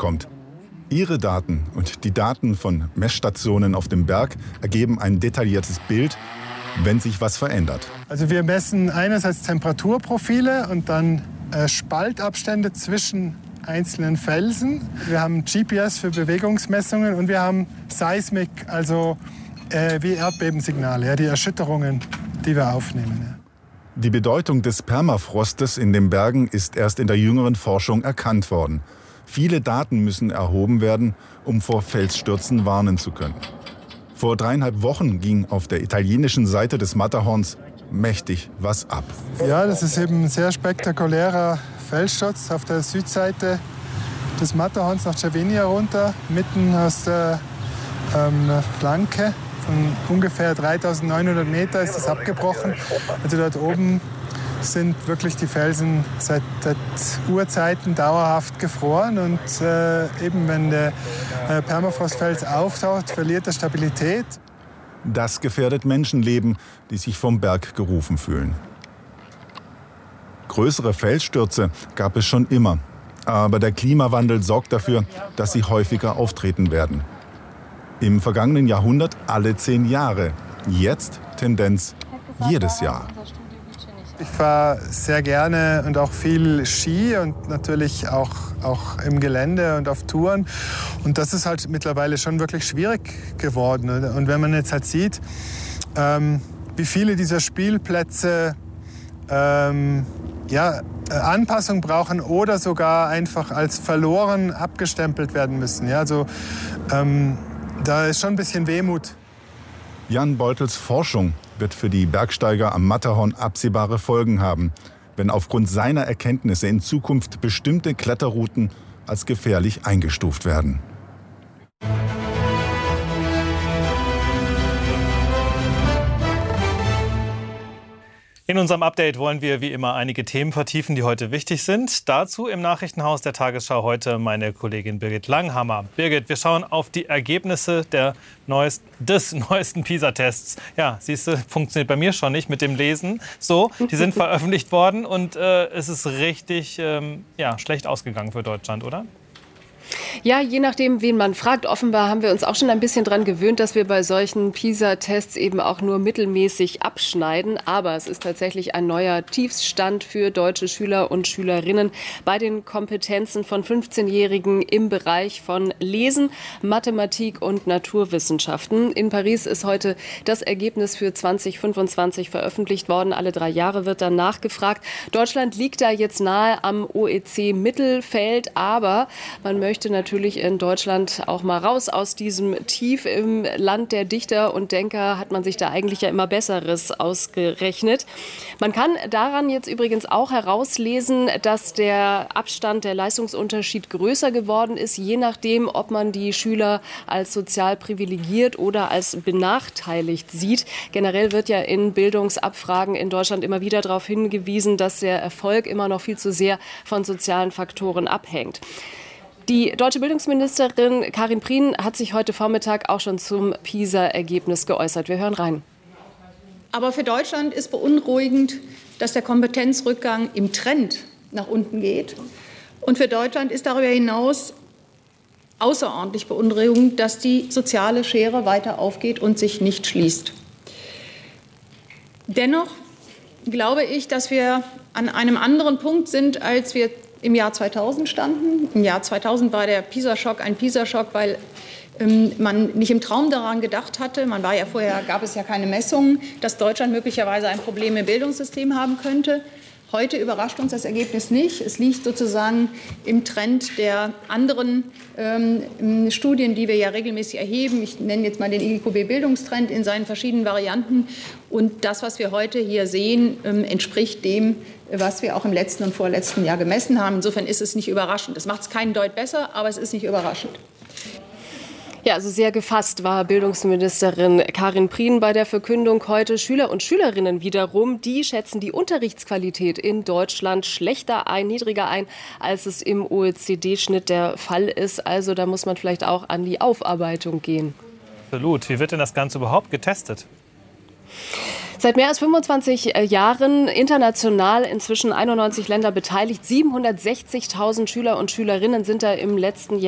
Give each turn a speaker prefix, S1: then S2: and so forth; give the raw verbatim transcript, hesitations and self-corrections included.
S1: kommt. Ihre Daten und die Daten von Messstationen auf dem Berg ergeben ein detailliertes Bild, wenn sich was verändert.
S2: Also wir messen einerseits Temperaturprofile und dann äh, Spaltabstände zwischen einzelnen Felsen. Wir haben G P S für Bewegungsmessungen und wir haben Seismik, also äh, wie Erdbebensignale, ja, die Erschütterungen, die wir aufnehmen. Ja.
S1: Die Bedeutung des Permafrostes in den Bergen ist erst in der jüngeren Forschung erkannt worden. Viele Daten müssen erhoben werden, um vor Felsstürzen warnen zu können. Vor dreieinhalb Wochen ging auf der italienischen Seite des Matterhorns mächtig was ab.
S2: Ja, das ist eben ein sehr spektakulärer Felssturz auf der Südseite des Matterhorns nach Cervinia runter, mitten aus der ähm, Flanke. Von ungefähr dreitausendneunhundert Meter ist das abgebrochen. Also dort oben sind wirklich die Felsen seit, seit Urzeiten dauerhaft gefroren. Und äh, eben wenn der äh, Permafrostfels auftaucht, verliert er Stabilität.
S1: Das gefährdet Menschenleben, die sich vom Berg gerufen fühlen. Größere Felsstürze gab es schon immer. Aber der Klimawandel sorgt dafür, dass sie häufiger auftreten werden. Im vergangenen Jahrhundert alle zehn Jahre. Jetzt Tendenz jedes Jahr.
S2: Ich fahre sehr gerne und auch viel Ski und natürlich auch, auch im Gelände und auf Touren. Und das ist halt mittlerweile schon wirklich schwierig geworden. Und wenn man jetzt halt sieht, ähm, wie viele dieser Spielplätze ähm, ja, Anpassung brauchen oder sogar einfach als verloren abgestempelt werden müssen. Ja, also ähm, da ist schon ein bisschen Wehmut.
S1: Jan Beutels Forschung wird für die Bergsteiger am Matterhorn absehbare Folgen haben, wenn aufgrund seiner Erkenntnisse in Zukunft bestimmte Kletterrouten als gefährlich eingestuft werden.
S3: In unserem Update wollen wir wie immer einige Themen vertiefen, die heute wichtig sind. Dazu im Nachrichtenhaus der Tagesschau heute meine Kollegin Birgit Langhammer. Birgit, wir schauen auf die Ergebnisse der neuest, des neuesten PISA-Tests. Ja, siehst du, funktioniert bei mir schon nicht mit dem Lesen. So, die sind veröffentlicht worden und äh, es ist richtig ähm, ja, schlecht ausgegangen für Deutschland, oder?
S4: Ja, je nachdem, wen man fragt. Offenbar haben wir uns auch schon ein bisschen daran gewöhnt, dass wir bei solchen PISA-Tests eben auch nur mittelmäßig abschneiden. Aber es ist tatsächlich ein neuer Tiefstand für deutsche Schüler und Schülerinnen bei den Kompetenzen von fünfzehnjährigen im Bereich von Lesen, Mathematik und Naturwissenschaften. In Paris ist heute das Ergebnis für zwanzig fünfundzwanzig veröffentlicht worden. Alle drei Jahre wird dann nachgefragt. Deutschland liegt da jetzt nahe am O E C-Mittelfeld, aber man möchte natürlich in Deutschland auch mal raus aus diesem Tief. Im Land der Dichter und Denker hat man sich da eigentlich ja immer Besseres ausgerechnet. Man kann daran jetzt übrigens auch herauslesen, dass der Abstand, der Leistungsunterschied größer geworden ist, je nachdem, ob man die Schüler als sozial privilegiert oder als benachteiligt sieht. Generell wird ja in Bildungsabfragen in Deutschland immer wieder darauf hingewiesen, dass der Erfolg immer noch viel zu sehr von sozialen Faktoren abhängt. Die deutsche Bildungsministerin Karin Prien hat sich heute Vormittag auch schon zum PISA-Ergebnis geäußert. Wir hören rein.
S5: Aber für Deutschland ist beunruhigend, dass der Kompetenzrückgang im Trend nach unten geht. Und für Deutschland ist darüber hinaus außerordentlich beunruhigend, dass die soziale Schere weiter aufgeht und sich nicht schließt. Dennoch glaube ich, dass wir an einem anderen Punkt sind, als wir im Jahr zweitausend standen. Im Jahr zweitausend war der PISA-Schock ein PISA-Schock, weil ähm, man nicht im Traum daran gedacht hatte. Man war ja vorher, gab es ja keine Messungen, dass Deutschland möglicherweise ein Problem im Bildungssystem haben könnte. Heute überrascht uns das Ergebnis nicht. Es liegt sozusagen im Trend der anderen ähm, Studien, die wir ja regelmäßig erheben. Ich nenne jetzt mal den I Q B-Bildungstrend in seinen verschiedenen Varianten. Und das, was wir heute hier sehen, ähm, entspricht dem, was wir auch im letzten und vorletzten Jahr gemessen haben. Insofern ist es nicht überraschend. Das macht es keinen Deut besser, aber es ist nicht überraschend.
S4: Ja, also sehr gefasst war Bildungsministerin Karin Prien bei der Verkündung heute. Schüler und Schülerinnen wiederum, die schätzen die Unterrichtsqualität in Deutschland schlechter ein, niedriger ein, als es im O E C D-Schnitt der Fall ist. Also da muss man vielleicht auch an die Aufarbeitung gehen.
S3: Absolut. Wie wird denn das Ganze überhaupt getestet?
S4: Seit mehr als fünfundzwanzig Jahren international, inzwischen einundneunzig Länder beteiligt. siebenhundertsechzigtausend Schüler und Schülerinnen sind da im letzten Jahr